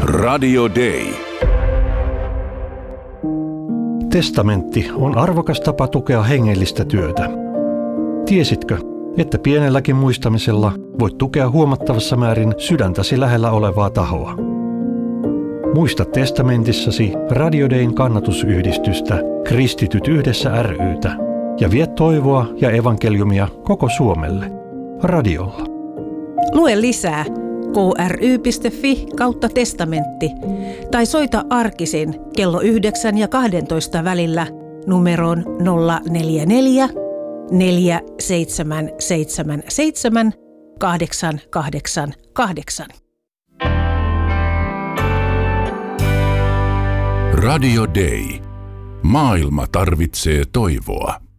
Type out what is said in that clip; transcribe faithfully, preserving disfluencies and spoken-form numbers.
Radio Day. Testamentti on arvokas tapa tukea hengellistä työtä. Tiesitkö, että pienelläkin muistamisella voit tukea huomattavassa määrin sydäntäsi lähellä olevaa tahoa? Muista testamentissasi Radio Dayn kannatusyhdistystä Kristityt yhdessä ry:tä ja vie toivoa ja evankeliumia koko Suomelle radiolla. Lue lisää kry.fi kautta testamentti tai soita arkisin kello yhdeksän ja kahdentoista välillä numeroon nolla neljä neljä, neljä seitsemän seitsemän seitsemän, kahdeksan kahdeksan kahdeksan. Radio Day. Maailma tarvitsee toivoa.